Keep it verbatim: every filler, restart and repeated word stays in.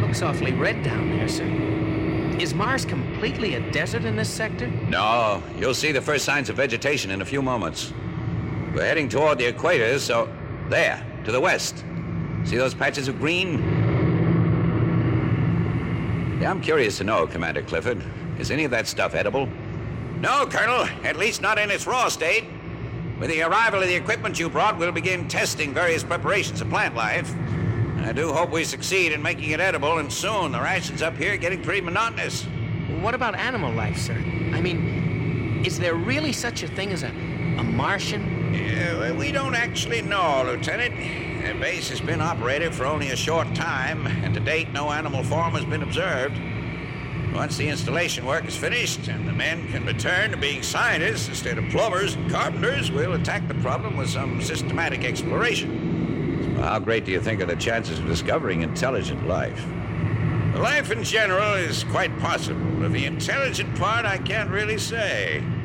looks awfully red down there, sir. Is Mars completely a desert in this sector? No, you'll see the first signs of vegetation in a few moments. We're heading toward the equator, so... There, to the west. See those patches of green? Yeah, I'm curious to know, Commander Clifford. Is any of that stuff edible? No, Colonel. At least not in its raw state. With the arrival of the equipment you brought, we'll begin testing various preparations of plant life. And I do hope we succeed in making it edible, and soon. The rations up here are getting pretty monotonous. What about animal life, sir? I mean, is there really such a thing as a, a Martian? Yeah, well, we don't actually know, Lieutenant. The base has been operated for only a short time, and to date, no animal form has been observed. Once the installation work is finished and the men can return to being scientists instead of plumbers and carpenters, we'll attack the problem with some systematic exploration. So how great do you think are the chances of discovering intelligent life? Life in general is quite possible. Of the intelligent part, I can't really say.